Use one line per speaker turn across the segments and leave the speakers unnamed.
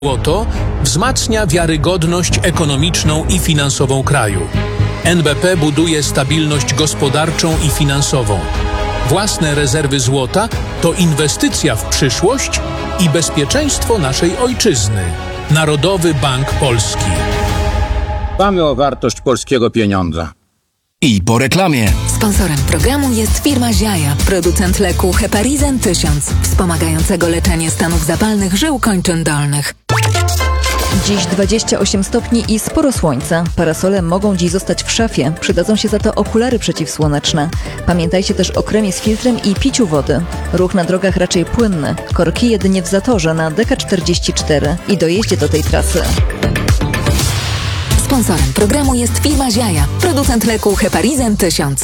Złoto wzmacnia wiarygodność ekonomiczną i finansową kraju. NBP buduje stabilność gospodarczą i finansową. Własne rezerwy złota to inwestycja w przyszłość i bezpieczeństwo naszej ojczyzny. Narodowy Bank Polski.
Dbamy o wartość polskiego pieniądza.
I po reklamie.
Sponsorem programu jest firma Ziaja, producent leku Heparizin 1000, wspomagającego leczenie stanów zapalnych żył kończyn dolnych.
Dziś 28 stopni i sporo słońca. Parasole mogą dziś zostać w szafie. Przydadzą się za to okulary przeciwsłoneczne. Pamiętajcie też o kremie z filtrem i piciu wody. Ruch na drogach raczej płynny. Korki jedynie w zatorze na DK44 i dojeździe do tej trasy.
Sponsorem programu jest firma Ziaja, producent leku Heparizin 1000.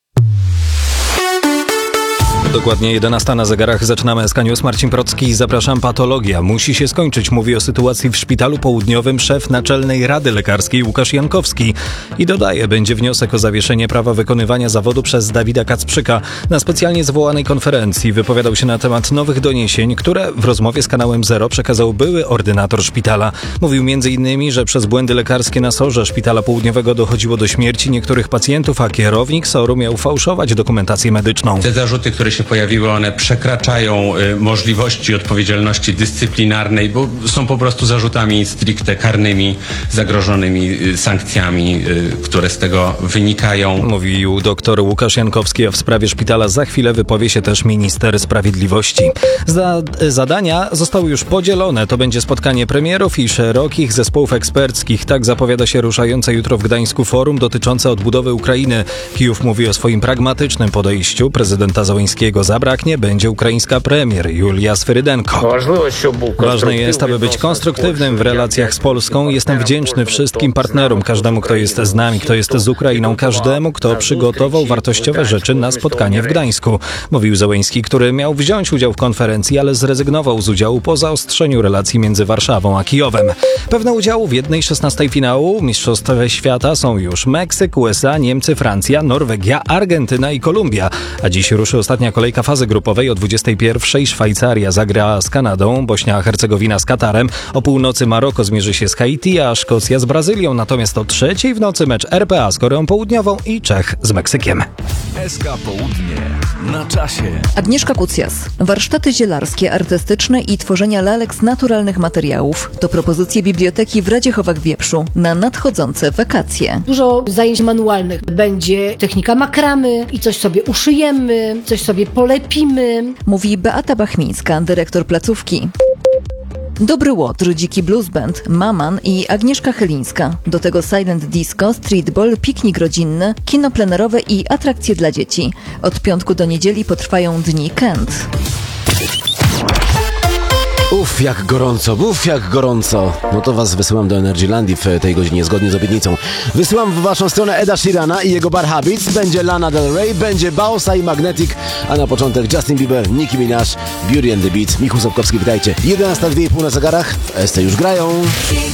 Dokładnie 11 na zegarach. Zaczynamy SK News. Marcin Procki. Zapraszam. Patologia musi się skończyć. Mówi o sytuacji w Szpitalu Południowym szef Naczelnej Rady Lekarskiej Łukasz Jankowski. I dodaje, będzie wniosek o zawieszenie prawa wykonywania zawodu przez Dawida Kacprzyka. Na specjalnie zwołanej konferencji wypowiadał się na temat nowych doniesień, które w rozmowie z kanałem Zero przekazał były ordynator szpitala. Mówił m.in., że przez błędy lekarskie na SOR-ze Szpitala Południowego dochodziło do śmierci niektórych pacjentów, a kierownik SOR-u miał fałszować dokumentację medyczną.
Te zarzuty, które się pojawiły, one przekraczają możliwości odpowiedzialności dyscyplinarnej, bo są po prostu zarzutami stricte karnymi, zagrożonymi sankcjami, które z tego wynikają.
Mówił dr Łukasz Jankowski, a w sprawie szpitala za chwilę wypowie się też minister sprawiedliwości. Zadania zostały już podzielone. To będzie spotkanie premierów i szerokich zespołów eksperckich. Tak zapowiada się ruszające jutro w Gdańsku forum dotyczące odbudowy Ukrainy. Kijów mówi o swoim pragmatycznym podejściu. Prezydenta Zełenskiego zabraknie, będzie ukraińska premier Julia Swyrydenko. Ważne jest, aby być konstruktywnym w relacjach z Polską. Jestem wdzięczny wszystkim partnerom, każdemu, kto jest z nami, kto jest z Ukrainą, każdemu, kto przygotował wartościowe rzeczy na spotkanie w Gdańsku. Mówił Zełenski, który miał wziąć udział w konferencji, ale zrezygnował z udziału po zaostrzeniu relacji między Warszawą a Kijowem. Pewne udziału w 1/16 finału Mistrzostw Świata są już Meksyk, USA, Niemcy, Francja, Norwegia, Argentyna i Kolumbia. A dziś ruszy ostatnia kolejka fazy grupowej. O 21:00 Szwajcaria zagra z Kanadą, Bośnia-Hercegowina z Katarem. O północy Maroko zmierzy się z Haiti, a Szkocja z Brazylią. Natomiast o 3:00 w nocy mecz RPA z Koreą Południową i Czech z Meksykiem.
SK Południe na czasie.
Agnieszka Kucjas. Warsztaty zielarskie, artystyczne i tworzenia lalek z naturalnych materiałów. To propozycje biblioteki w Radziechowach-Wieprzu na nadchodzące wakacje.
Dużo zajęć manualnych. Będzie technika makramy i coś sobie uszyjemy, coś sobie polepimy.
Mówi Beata Bachmińska, dyrektor placówki. Dobry Łotr, Dziki Blues Band, Maman i Agnieszka Chylińska. Do tego silent disco, streetball, piknik rodzinny, kino plenerowe i atrakcje dla dzieci. Od piątku do niedzieli potrwają dni Kent.
Uff, jak gorąco. No to was wysyłam do Energylandii w tej godzinie, zgodnie z obietnicą. Wysyłam w waszą stronę Eda Sheerana i jego Bar Habits, będzie Lana Del Rey, będzie Bausa i Magnetic, a na początek Justin Bieber, Nicki Minaj, Beauty and the Beat. Michał Sapkowski, witajcie. 11:02 na zegarach, w SC już grają.